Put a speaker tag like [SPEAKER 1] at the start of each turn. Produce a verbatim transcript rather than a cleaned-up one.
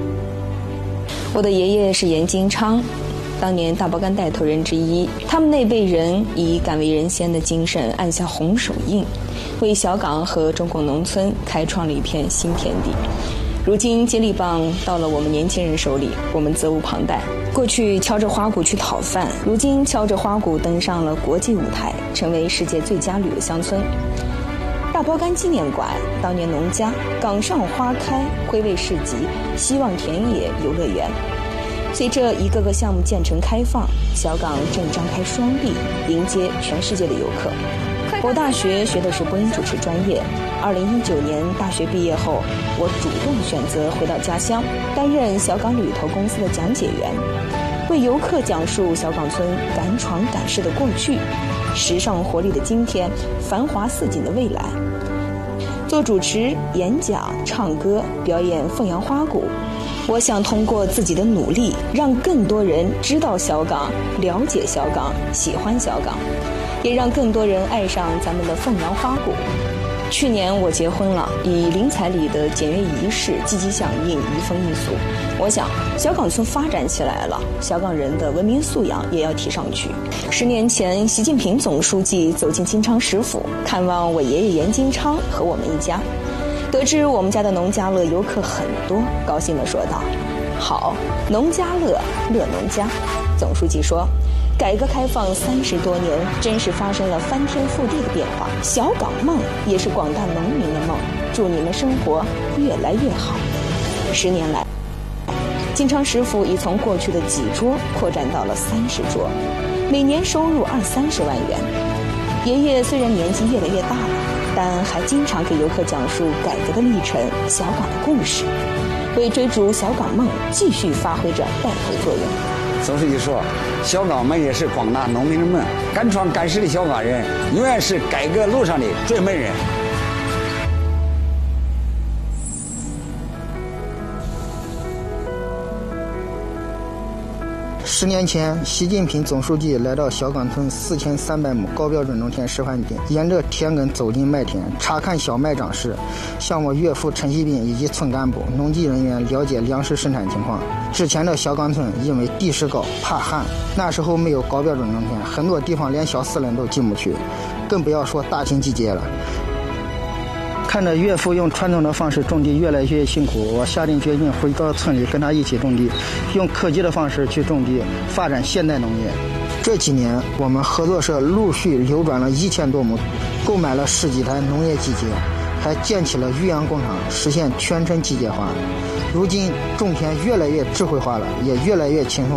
[SPEAKER 1] 我的爷爷是严金昌，当年大包干带头人之一。他们那辈人以敢为人先的精神按下红手印，为小岗和中国农村开创了一片新天地。如今接力棒到了我们年轻人手里，我们责无旁贷。过去敲着花鼓去讨饭，如今敲着花鼓登上了国际舞台，成为世界最佳旅游乡村。大包干纪念馆、当年农家、岗上花开、徽卫市集、希望田野游乐园。随着一个个项目建成开放，小岗正张开双臂迎接全世界的游客。我大学学的是播音主持专业，二零一九年大学毕业后，我主动选择回到家乡，担任小岗旅投公司的讲解员，为游客讲述小岗村敢闯敢试的过去，时尚活力的今天，繁华似锦的未来。做主持、演讲、唱歌、表演凤阳花鼓，我想通过自己的努力，让更多人知道小岗、了解小岗、喜欢小岗，也让更多人爱上咱们的凤阳花鼓。去年我结婚了，以零彩礼的简约仪式积极响应移风易俗。我想小岗村发展起来了，小岗人的文明素养也要提上去。十年前，习近平总书记走进金昌食府，看望我爷爷严金昌和我们一家，得知我们家的农家乐游客很多，高兴地说道：“好，农家乐，乐农家。”总书记说：“改革开放三十多年，真是发生了翻天覆地的变化。小岗梦也是广大农民的梦，祝你们生活越来越好。”十年来，金昌食府已从过去的几桌扩展到了三十桌，每年收入二三十万元。爷爷虽然年纪越来越大了，但还经常给游客讲述改革的历程、小岗的故事，为追逐小岗梦继续发挥着带头作用。
[SPEAKER 2] 总书记说，小岗梦也是广大农民的梦，敢闯敢试的小岗人永远是改革路上的追梦人。
[SPEAKER 3] 十年前，习近平总书记来到小岗村四千三百亩高标准农田示范地，沿着田埂走进麦田，查看小麦长势，向我岳父陈锡斌以及村干部、农技人员了解粮食生产情况。之前的小岗村因为地势高、怕旱，那时候没有高标准农田，很多地方连小四轮都进不去，更不要说大型机械了。看着岳父用传统的方式种地越来越辛苦，我下定决心回到村里跟他一起种地，用科技的方式去种地，发展现代农业。这几年，我们合作社陆续流转了一千多亩，购买了十几台农业机械，还建起了育养工厂，实现全村机械化。如今种田越来越智慧化了，也越来越轻松。